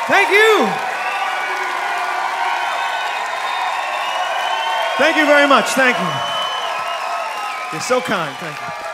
Thank you. Thank you very much. Thank you. You're so kind. Thank you.